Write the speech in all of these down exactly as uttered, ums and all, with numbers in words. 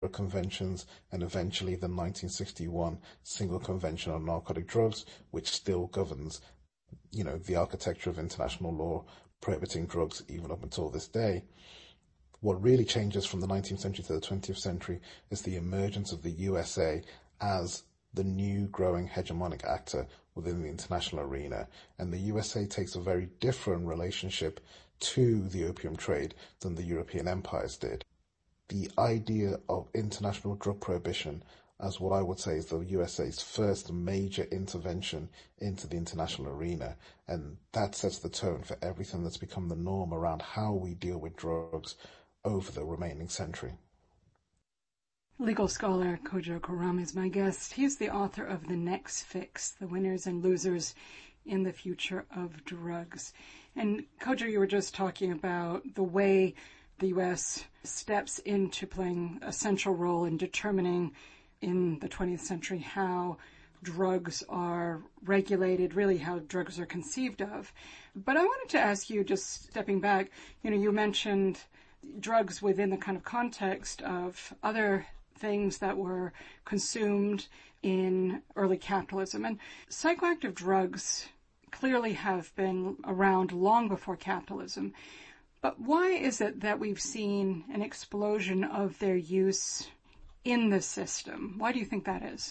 conventions, and eventually the nineteen sixty-one Single Convention on Narcotic Drugs, which still governs, you know, the architecture of international law prohibiting drugs even up until this day. What really changes from the nineteenth century to the twentieth century is the emergence of the U S A as the new growing hegemonic actor within the international arena. And the U S A takes a very different relationship to the opium trade than the European empires did. The idea of international drug prohibition as what I would say is the U S A's first major intervention into the international arena, and that sets the tone for everything that's become the norm around how we deal with drugs over the remaining century. Legal scholar Kojo Koram is my guest. He's the author of The Next Fix, The Winners and Losers in the Future of Drugs. And Kojo, you were just talking about the way the U S steps into playing a central role in determining in the twentieth century how drugs are regulated, really how drugs are conceived of. But I wanted to ask you, just stepping back, you know, you mentioned drugs within the kind of context of other things that were consumed in early capitalism. And psychoactive drugs clearly have been around long before capitalism. But why is it that we've seen an explosion of their use in the system? Why do you think that is?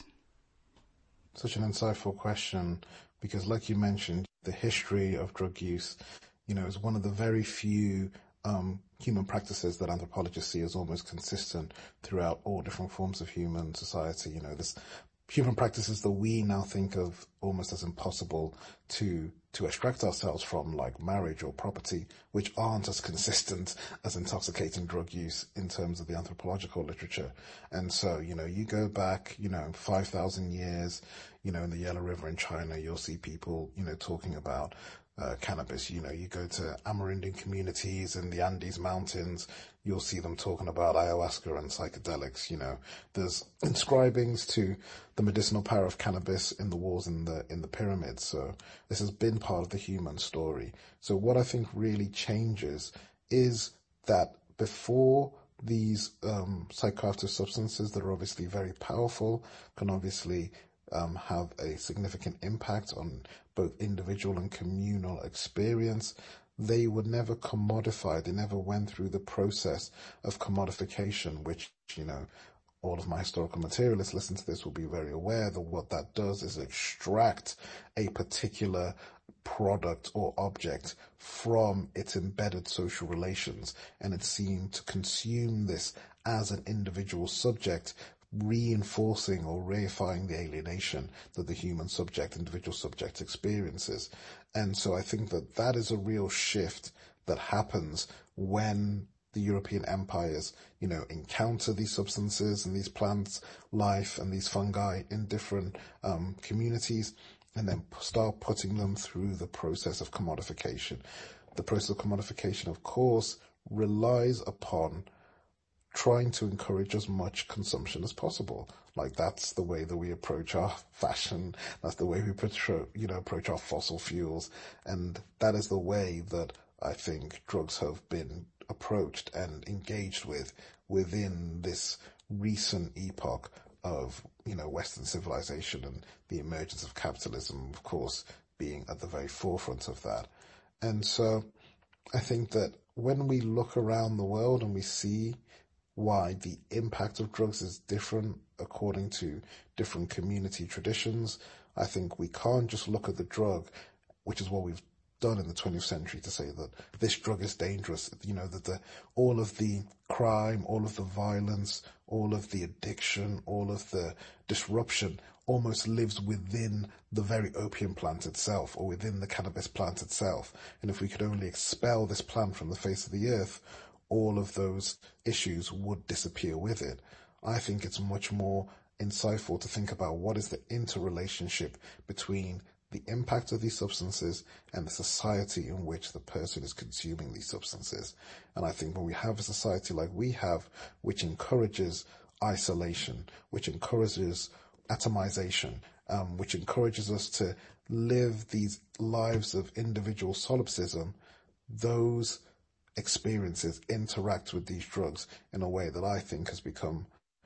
Such an insightful question, because like you mentioned, the history of drug use, you know, is one of the very few um, human practices that anthropologists see as almost consistent throughout all different forms of human society. You know, this human practices that we now think of almost as impossible to to extract ourselves from, like marriage or property, which aren't as consistent as intoxicating drug use in terms of the anthropological literature. And so, you know, you go back, you know, five thousand years, you know, in the Yellow River in China, you'll see people, you know, talking about Uh, cannabis. You know, you go to Amerindian communities in the Andes Mountains, you'll see them talking about ayahuasca and psychedelics. You know, there's inscribings to the medicinal power of cannabis in the walls in the in the pyramids. So this has been part of the human story. So what I think really changes is that before these um, psychoactive substances that are obviously very powerful can obviously Um, have a significant impact on both individual and communal experience, they were never commodified. They never went through the process of commodification, which, you know, all of my historical materialists listen to this will be very aware that what that does is extract a particular product or object from its embedded social relations, and it seemed to consume this as an individual subject, reinforcing or reifying the alienation that the human subject, individual subject experiences. And so I think that that is a real shift that happens when the European empires, you know, encounter these substances and these plants, life and these fungi in different um, communities, and then start putting them through the process of commodification. The process of commodification, of course, relies upon trying to encourage as much consumption as possible. Like, that's the way that we approach our fashion. That's the way we approach, you know, approach our fossil fuels. And that is the way that I think drugs have been approached and engaged with within this recent epoch of, you know, Western civilization and the emergence of capitalism, of course, being at the very forefront of that. And so I think that when we look around the world and we see why the impact of drugs is different according to different community traditions, I think we can't just look at the drug, which is what we've done in the twentieth century, to say that this drug is dangerous. You know, that the all of the crime, all of the violence, all of the addiction, all of the disruption almost lives within the very opium plant itself, or within the cannabis plant itself. And if we could only expel this plant from the face of the earth, all of those issues would disappear with it. I think it's much more insightful to think about what is the interrelationship between the impact of these substances and the society in which the person is consuming these substances. And I think when we have a society like we have, which encourages isolation, which encourages atomization, um, which encourages us to live these lives of individual solipsism, those experiences interact with these drugs in a way that I think has become